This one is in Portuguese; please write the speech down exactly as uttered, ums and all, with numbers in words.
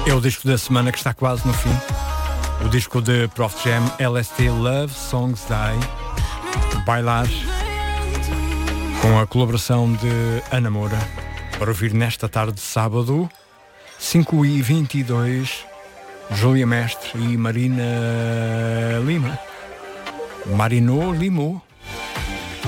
É o disco da semana que está quase no fim. O disco de Prof Jam, L S T Love Songs Die. Bailar. Com a colaboração de Ana Moura. Para ouvir nesta tarde de sábado, cinco e vinte e dois, Júlia Mestre e Marina Lima. Marinô Limou.